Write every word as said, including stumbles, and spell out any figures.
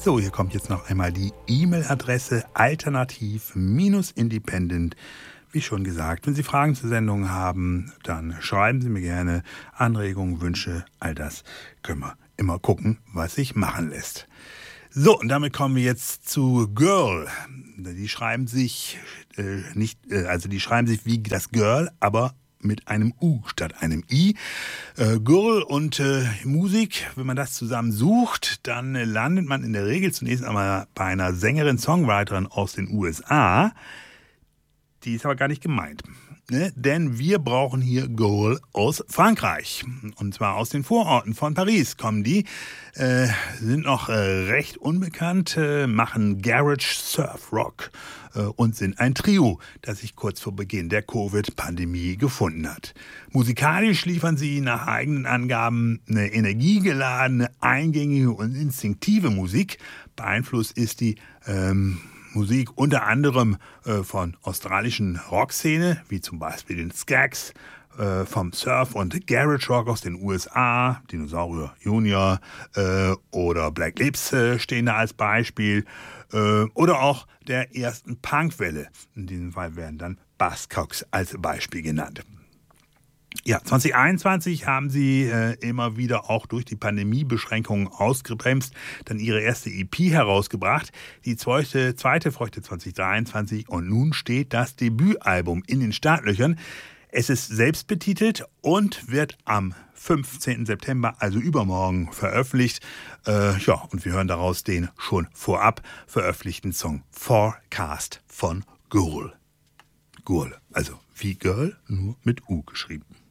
So, hier kommt jetzt noch einmal die E-Mail-Adresse alternativ-independent. Wie schon gesagt, wenn Sie Fragen zur Sendung haben, dann schreiben Sie mir gerne Anregungen, Wünsche, all das können wir immer gucken, was sich machen lässt. So, und damit kommen wir jetzt zu Girl. Die schreiben sich äh, nicht, äh, also die schreiben sich wie das Girl, aber mit einem U statt einem I. Äh, Girl und äh, Musik, wenn man das zusammen sucht, dann äh, landet man in der Regel zunächst einmal bei einer Sängerin, Songwriterin aus den U S A. Die ist aber gar nicht gemeint. Ne? Denn wir brauchen hier Girl aus Frankreich. Und zwar aus den Vororten von Paris kommen die. Äh, sind noch äh, recht unbekannt, äh, machen Garage Surf Rock äh, und sind ein Trio, das sich kurz vor Beginn der Covid-Pandemie gefunden hat. Musikalisch liefern sie nach eigenen Angaben eine energiegeladene, eingängige und instinktive Musik. Beeinflusst ist die ähm, Musik unter anderem äh, von australischen Rockszene, wie zum Beispiel den Skaggs, äh, vom Surf- und Garage Rock aus den U S A, Dinosaurier Junior äh, oder Black Lips äh, stehen da als Beispiel, äh, oder auch der ersten Punkwelle. In diesem Fall werden dann Buzzcocks als Beispiel genannt. Ja, zwanzig einundzwanzig haben sie äh, immer wieder auch durch die Pandemiebeschränkungen ausgebremst, dann ihre erste E P herausgebracht, die zweite, zweite Früchte zwanzig dreiundzwanzig und nun steht das Debütalbum in den Startlöchern. Es ist selbst betitelt und wird am fünfzehnten September, also übermorgen, veröffentlicht. Äh, ja, und wir hören daraus den schon vorab veröffentlichten Song Forecast von Girl. Girl, also wie Girl, nur mit U geschrieben.